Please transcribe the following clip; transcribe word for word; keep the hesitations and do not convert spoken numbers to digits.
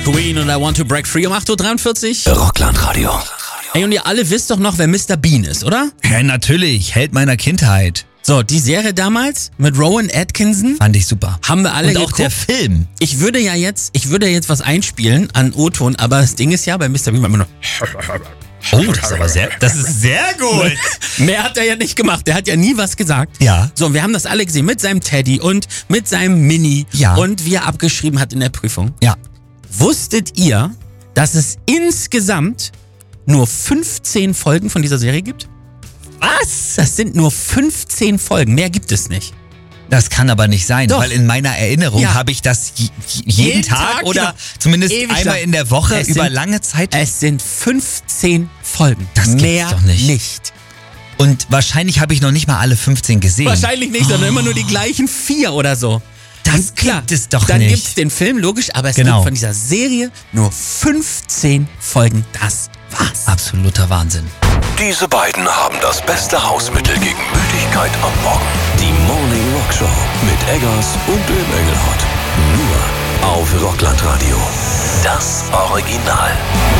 Queen und I Want to Break Free um acht Uhr dreiundvierzig. Rockland-Radio. Ey, und ihr alle wisst doch noch, wer Mister Bean ist, oder? Ja, natürlich. Held meiner Kindheit. So, die Serie damals mit Rowan Atkinson Fand ich super. haben wir alle Und auch geguckt. der Film. Ich würde ja jetzt, ich würde jetzt was einspielen an O-Ton, aber das Ding ist ja, bei Mister Bean war immer nur... Oh, das ist aber sehr, das ist sehr gut. Mehr hat er ja nicht gemacht. Der hat ja nie was gesagt. Ja. So, und wir haben das alle gesehen mit seinem Teddy und mit seinem Mini. Ja. Und wie er abgeschrieben hat in der Prüfung. Ja. Wusstet ihr, dass es insgesamt nur fünfzehn Folgen von dieser Serie gibt? Was? Das sind nur fünfzehn Folgen. Mehr gibt es nicht. Das kann aber nicht sein, Doch. weil in meiner Erinnerung Ja. habe ich das je, jeden, Jeden Tag, Tag, oder genau. zumindest Ewig einmal lang. in der Woche Es über sind- lange Zeit. Es sind fünfzehn Folgen. Das gibt's Mehr doch nicht. nicht. Und wahrscheinlich habe ich noch nicht mal alle fünfzehn gesehen. Wahrscheinlich nicht, sondern immer nur die gleichen vier oder so. Das Und klar, gibt es doch dann nicht. gibt es den Film, logisch, aber es Genau. gibt von dieser Serie nur fünfzehn Folgen. Das war's. Absoluter Wahnsinn. Diese beiden haben das beste Hausmittel gegen Müdigkeit am Morgen. Die Morning Rock Show mit Eggers und dem Engelhard. Nur auf Rockland Radio. Das Original.